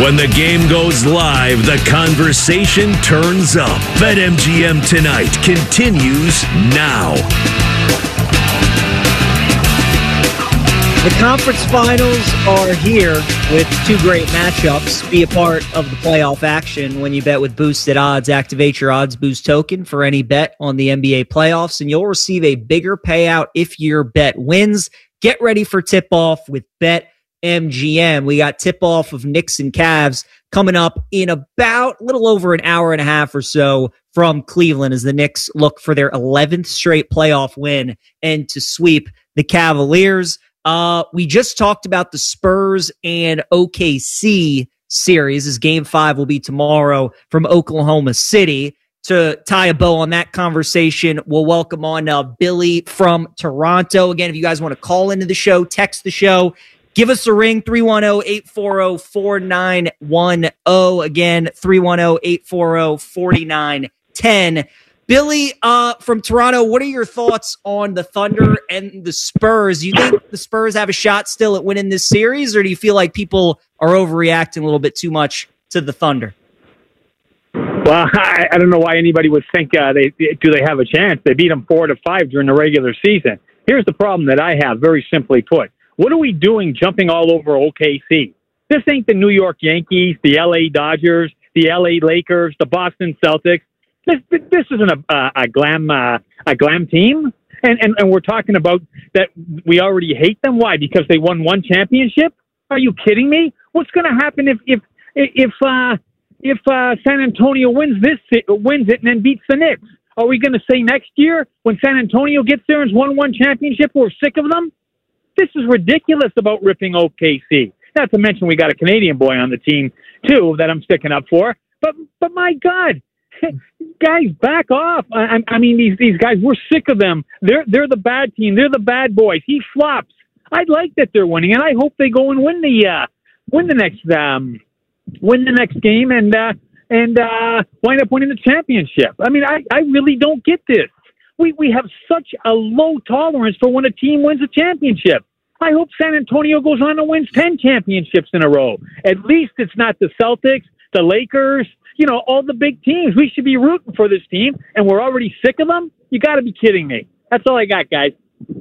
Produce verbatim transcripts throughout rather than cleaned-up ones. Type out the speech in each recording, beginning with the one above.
When the game goes live, the conversation turns up. BetMGM Tonight continues now. The conference finals are here with two great matchups. Be a part of the playoff action when you bet with boosted odds. Activate your odds boost token for any bet on the N B A playoffs, and you'll receive a bigger payout if your bet wins. Get ready for tip-off with BetMGM. We got tip-off of Knicks and Cavs coming up in about a little over an hour and a half or so from Cleveland as the Knicks look for their eleventh straight playoff win and to sweep the Cavaliers. Uh, we just talked about the Spurs and O K C series, as game five will be tomorrow from Oklahoma City. To tie a bow on that conversation, we'll welcome on uh, Billy from Toronto. Again, if you guys want to call into the show, text the show, give us a ring, three one zero, eight four zero, four nine one zero. Again, three one zero, eight four zero, four nine one zero. Billy, uh, from Toronto, what are your thoughts on the Thunder and the Spurs? Do you think the Spurs have a shot still at winning this series, or do you feel like people are overreacting a little bit too much to the Thunder? Well, I, I don't know why anybody would think uh, they do they have a chance. They beat them four to five during the regular season. Here's the problem that I have, very simply put. What are we doing jumping all over O K C? This ain't the New York Yankees, the L A Dodgers, the L A Lakers, the Boston Celtics. This this isn't a a, a glam uh, a glam team, and, and and we're talking about that we already hate them. Why? Because they won one championship? Are you kidding me? What's going to happen if if if uh, if uh, San Antonio wins this wins it and then beats the Knicks? Are we going to say next year when San Antonio gets there and has won one championship we're sick of them? This is ridiculous about ripping O K C. Not to mention we got a Canadian boy on the team too that I'm sticking up for. But but my God. Guys, back off. I, I mean, these these guys, we're sick of them. They're they're the bad team. They're the bad boys. He flops. I like that they're winning, and I hope they go and win the uh, win the next um, win the next game and uh, and uh, wind up winning the championship. I mean, I, I really don't get this. We we have such a low tolerance for when a team wins a championship. I hope San Antonio goes on and wins ten championships in a row. At least it's not the Celtics, the Lakers. You know, all the big teams. We should be rooting for this team, and we're already sick of them? You got to be kidding me. That's all I got, guys.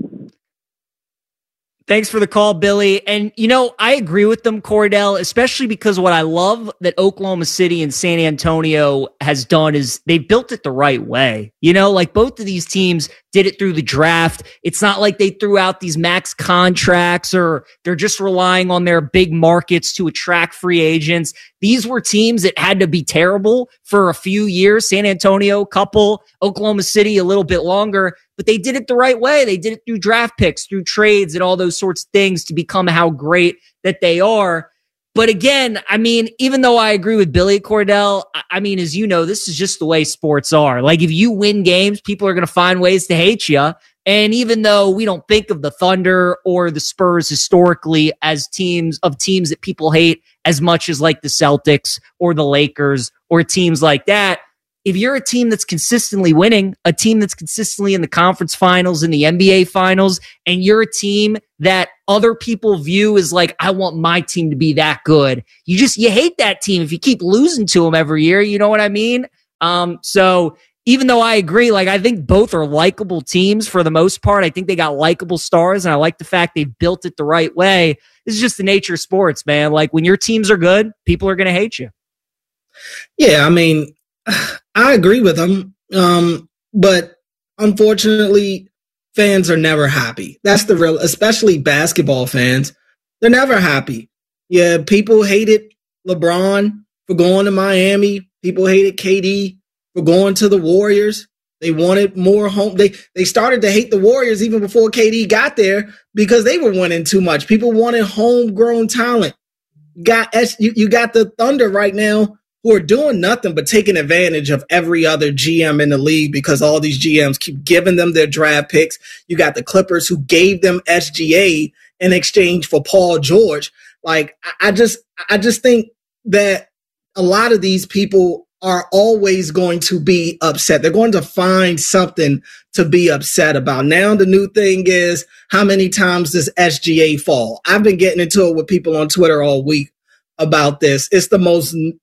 Thanks for the call, Billy. And, you know, I agree with them, Cordell, especially because what I love that Oklahoma City and San Antonio has done is they built it the right way. You know, like both of these teams did it through the draft. It's not like they threw out these max contracts or they're just relying on their big markets to attract free agents. These were teams that had to be terrible for a few years. San Antonio, couple, Oklahoma City, a little bit longer, but they did it the right way. They did it through draft picks, through trades and all those sorts of things to become how great that they are. But again, I mean, even though I agree with Billy Cordell, I mean, as you know, this is just the way sports are. Like if you win games, people are going to find ways to hate you. And even though we don't think of the Thunder or the Spurs historically as teams of teams that people hate as much as like the Celtics or the Lakers or teams like that, if you're a team that's consistently winning, a team that's consistently in the conference finals, in the N B A finals, and you're a team that other people view as like, I want my team to be that good. You just, you hate that team if you keep losing to them every year. You know what I mean? Um, so even though I agree, like I think both are likable teams for the most part. I think they got likable stars, and I like the fact they built it the right way. This is just the nature of sports, man. Like when your teams are good, people are going to hate you. Yeah, I mean, I agree with them, um, but unfortunately, fans are never happy. That's the real, especially basketball fans. They're never happy. Yeah, people hated LeBron for going to Miami. People hated K D for going to the Warriors. They wanted more home. They they started to hate the Warriors even before K D got there because they were winning too much. People wanted homegrown talent. Got you, you got the Thunder right now, who are doing nothing but taking advantage of every other G M in the league because all these G Ms keep giving them their draft picks. You got the Clippers who gave them S G A in exchange for Paul George. Like, I just, I just think that a lot of these people are always going to be upset. They're going to find something to be upset about. Now the new thing is, how many times does S G A fall? I've been getting into it with people on Twitter all week about this. It's the most n-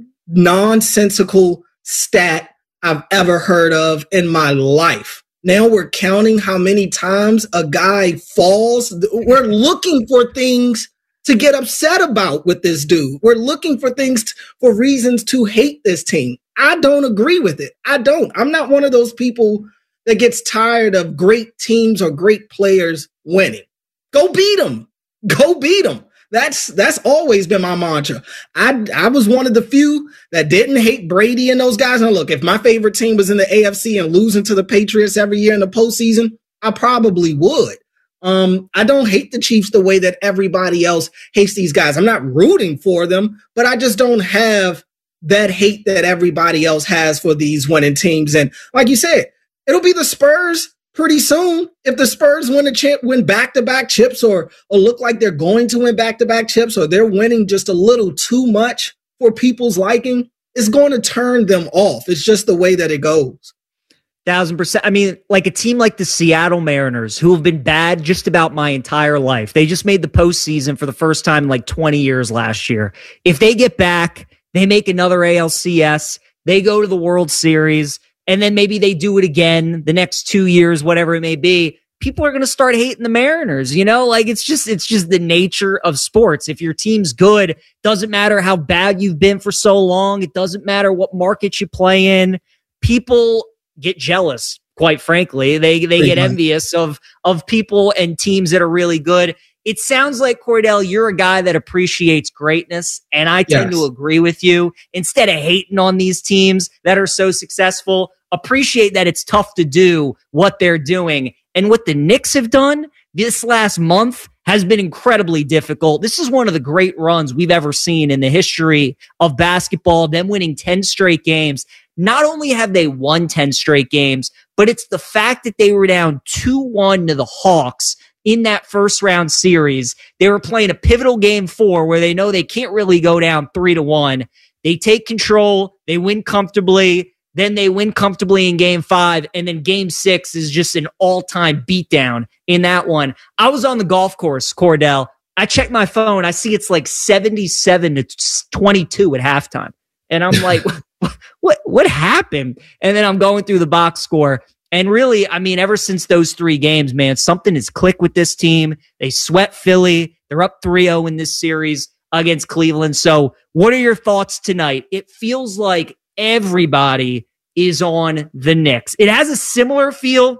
nonsensical stat I've ever heard of in my life. Now we're counting how many times a guy falls. We're looking for things to get upset about with this dude. We're looking for things, t- for reasons to hate this team. I don't agree with it. I don't. I'm not one of those people that gets tired of great teams or great players winning. Go beat them. Go beat them. That's that's always been my mantra. I I was one of the few that didn't hate Brady and those guys. And look, if my favorite team was in the A F C and losing to the Patriots every year in the postseason, I probably would. Um, I don't hate the Chiefs the way that everybody else hates these guys. I'm not rooting for them, but I just don't have that hate that everybody else has for these winning teams. And like you said, it'll be the Spurs pretty soon. If the Spurs win a chip, win back-to-back chips, or or look like they're going to win back-to-back chips, or they're winning just a little too much for people's liking, it's going to turn them off. It's just the way that it goes. Thousand percent. I mean, like a team like the Seattle Mariners, who have been bad just about my entire life. They just made the postseason for the first time in like twenty years last year. If they get back, they make another A L C S, they go to the World Series, and then maybe they do it again the next two years, whatever it may be. People are going to start hating the Mariners, you know, like it's just, it's just the nature of sports. If your team's good, doesn't matter how bad you've been for so long. It doesn't matter what market you play in. People get jealous, quite frankly. They, they get envious of, of people and teams that are really good. It sounds like, Cordell, you're a guy that appreciates greatness, and I tend yes. to agree with you. Instead of hating on these teams that are so successful, appreciate that it's tough to do what they're doing. And what the Knicks have done this last month has been incredibly difficult. This is one of the great runs we've ever seen in the history of basketball, them winning ten straight games. Not only have they won ten straight games, but it's the fact that they were down two one to the Hawks in that first round series. They were playing a pivotal game four where they know they can't really go down three to one. They take control. They win comfortably. Then they win comfortably in game five. And then game six is just an all-time beatdown in that one. I was on the golf course, Cordell. I checked my phone. I see it's like seventy-seven to twenty-two at halftime. And I'm like, what, what happened? And then I'm going through the box score. And really, I mean, ever since those three games, man, something has clicked with this team. They swept Philly. They're up three oh in this series against Cleveland. So what are your thoughts tonight? It feels like everybody is on the Knicks. It has a similar feel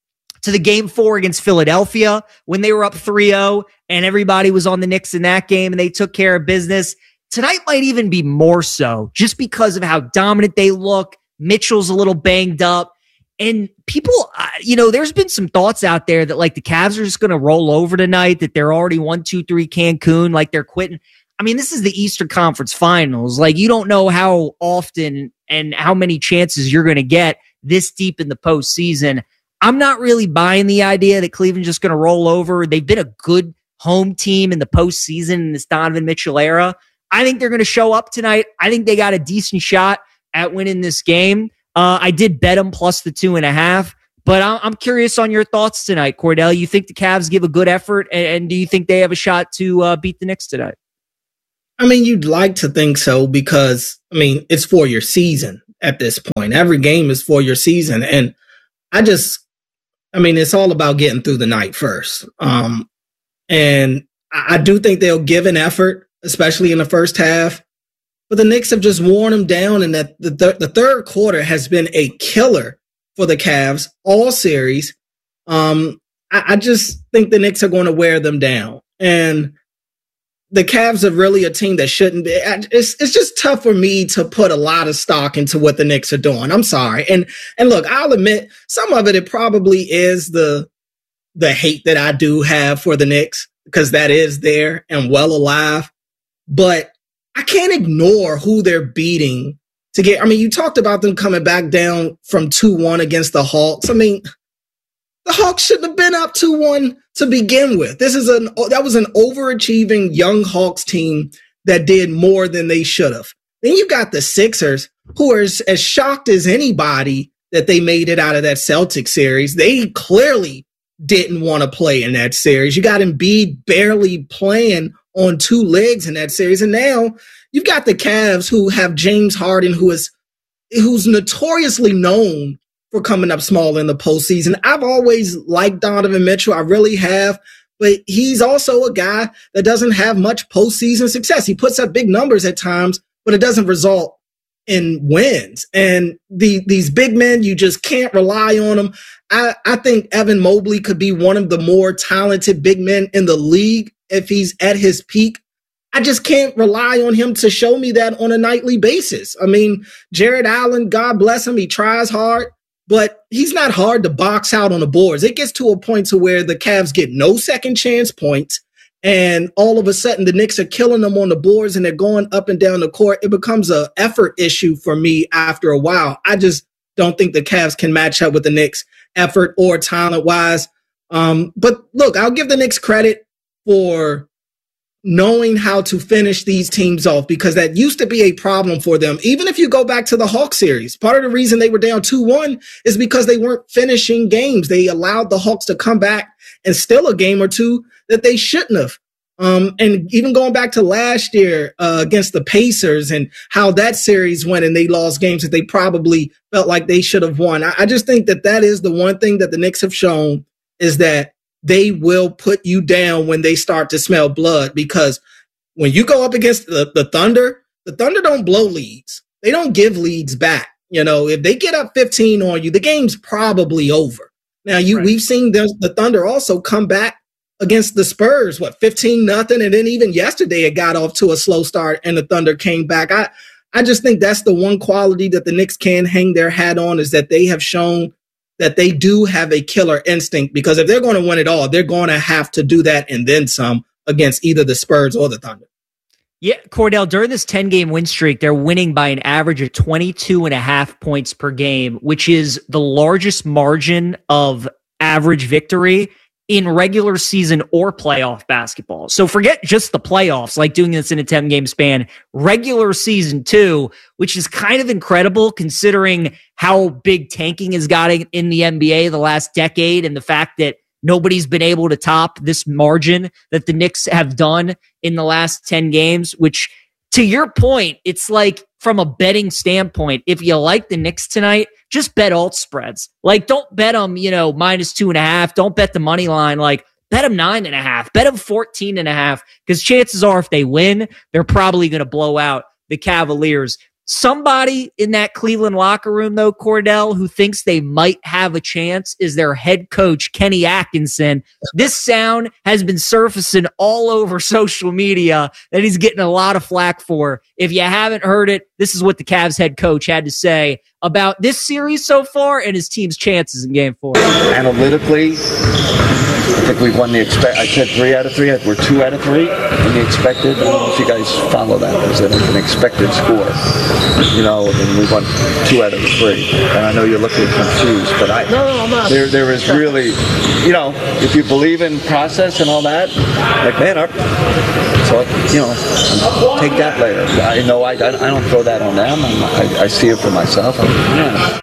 to the game four against Philadelphia when they were up three oh and everybody was on the Knicks in that game and they took care of business. Tonight might even be more so just because of how dominant they look. Mitchell's a little banged up. And people, uh, you know, there's been some thoughts out there that like the Cavs are just going to roll over tonight, that they're already one, two, three Cancun, like they're quitting. I mean, this is the Eastern Conference Finals. Like, you don't know how often and how many chances you're going to get this deep in the postseason. I'm not really buying the idea that Cleveland's just going to roll over. They've been a good home team in the postseason in this Donovan Mitchell era. I think they're going to show up tonight. I think they got a decent shot at winning this game. Uh, I did bet them plus the two and a half, but I'm curious on your thoughts tonight, Cordell. You think the Cavs give a good effort, and, and do you think they have a shot to uh, beat the Knicks tonight? I mean, you'd like to think so because, I mean, it's for your season at this point. Every game is for your season. And I just, I mean, it's all about getting through the night first. Um, and I, I do think they'll give an effort, especially in the first half. But the Knicks have just worn them down, and that the, th- the third quarter has been a killer for the Cavs all series. Um, I, I just think the Knicks are going to wear them down. And the Cavs are really a team that shouldn't be. It's it's just tough for me to put a lot of stock into what the Knicks are doing. I'm sorry. And and look, I'll admit some of it, it probably is the the hate that I do have for the Knicks, because that is there and well alive. But I can't ignore who they're beating to get. I mean, you talked about them coming back down from two one against the Hawks. I mean, the Hawks shouldn't have been up two one to begin with. This is an that was an overachieving young Hawks team that did more than they should have. Then you got the Sixers, who are as, as shocked as anybody that they made it out of that Celtics series. They clearly didn't want to play in that series. You got Embiid barely playing on two legs in that series. And now you've got the Cavs who have James Harden, who is who's notoriously known for coming up small in the postseason. I've always liked Donovan Mitchell. I really have. But he's also a guy that doesn't have much postseason success. He puts up big numbers at times, but it doesn't result in wins. And the, these big men, you just can't rely on them. I, I think Evan Mobley could be one of the more talented big men in the league if he's at his peak. I just can't rely on him to show me that on a nightly basis. I mean, Jared Allen, God bless him, he tries hard, but he's not hard to box out on the boards. It gets to a point to where the Cavs get no second chance points, and all of a sudden the Knicks are killing them on the boards and they're going up and down the court. It becomes an effort issue for me after a while. I just don't think the Cavs can match up with the Knicks effort or talent-wise. Um, but look, I'll give the Knicks credit for knowing how to finish these teams off, because that used to be a problem for them. Even if you go back to the Hawks series, part of the reason they were down two one is because they weren't finishing games. They allowed the Hawks to come back and steal a game or two that they shouldn't have. Um, and even going back to last year uh, against the Pacers and how that series went and they lost games that they probably felt like they should have won. I, I just think that that is the one thing that the Knicks have shown, is that they will put you down when they start to smell blood, because when you go up against the, the Thunder, the Thunder don't blow leads. They don't give leads back. You know, if they get up fifteen on you, the game's probably over. Now, you right. we've seen the, the Thunder also come back against the Spurs, what, fifteen nothing, and then even yesterday it got off to a slow start and the Thunder came back. I, I just think that's the one quality that the Knicks can hang their hat on, is that they have shown that they do have a killer instinct, because if they're going to win it all, they're going to have to do that and then some against either the Spurs or the Thunder. Yeah, Cordell, during this ten-game win streak, they're winning by an average of twenty-two and a half points per game, which is the largest margin of average victory in regular season or playoff basketball. So forget just the playoffs, like doing this in a ten-game span. Regular season too, which is kind of incredible considering how big tanking has gotten in the N B A the last decade, and the fact that nobody's been able to top this margin that the Knicks have done in the last ten games, which, to your point, it's like, from a betting standpoint, if you like the Knicks tonight, just bet alt spreads. Like, don't bet them, you know, minus two and a half. Don't bet the money line. Like, bet them nine and a half. Bet them fourteen and a half. Because chances are, if they win, they're probably going to blow out the Cavaliers. Somebody in that Cleveland locker room, though, Cordell, who thinks they might have a chance is their head coach, Kenny Atkinson. This sound has been surfacing all over social media that he's getting a lot of flack for. If you haven't heard it, this is what the Cavs head coach had to say about this series so far and his team's chances in game four. Analytically, I think we've won the expect. I said three out of three. We're two out of three in the expected. I don't know if you guys follow that. There's an expected score, you know, and we won two out of the three. And I know you're looking confused, but I no, no, I'm not. There, there is really, you know, if you believe in process and all that, like man, our, so you know, take that later. I know I, I don't throw that on them. I, I see it for myself. I, yeah.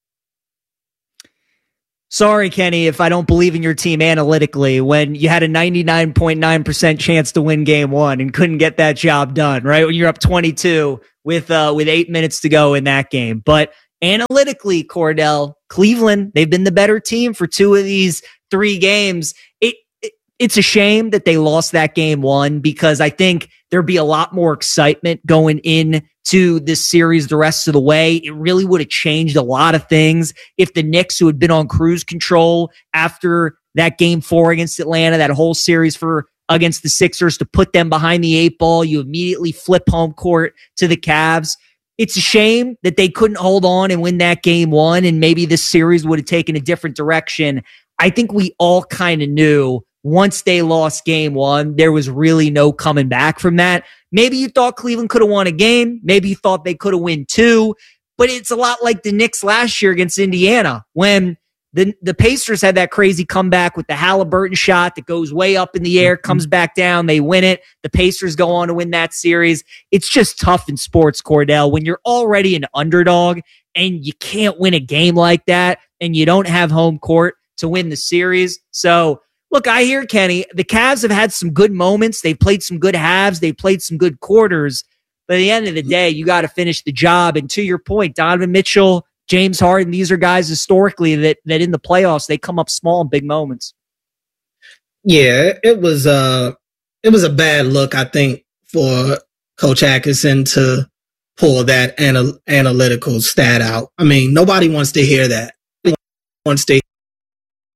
Sorry, Kenny, if I don't believe in your team analytically, when you had a ninety-nine point nine percent chance to win game one and couldn't get that job done, right? When you're up twenty-two with uh, with eight minutes to go in that game. But analytically, Cordell, Cleveland, they've been the better team for two of these three games. It, it It's a shame that they lost that game one, because I think there'd be a lot more excitement going in to this series the rest of the way. It really would have changed a lot of things if the Knicks, who had been on cruise control after that game four against Atlanta, that whole series for against the Sixers, to put them behind the eight ball, you immediately flip home court to the Cavs. It's a shame that they couldn't hold on and win that game one, and maybe this series would have taken a different direction. I think we all kind of knew once they lost game one, there was really no coming back from that. Maybe you thought Cleveland could have won a game. Maybe you thought they could have won two. But it's a lot like the Knicks last year against Indiana, when the, the Pacers had that crazy comeback with the Halliburton shot that goes way up in the air, comes back down, they win it. The Pacers go on to win that series. It's just tough in sports, Cordell, when you're already an underdog and you can't win a game like that and you don't have home court to win the series. So Look, I hear Kenny. The Cavs have had some good moments. They've played some good halves. They've played some good quarters. But at the end of the day, you got to finish the job. And to your point, Donovan Mitchell, James Harden, these are guys historically that that in the playoffs, they come up small in big moments. Yeah, it was uh it was a bad look, I think, for Coach Atkinson to pull that anal- analytical stat out. I mean, nobody wants to hear that. Nobody wants to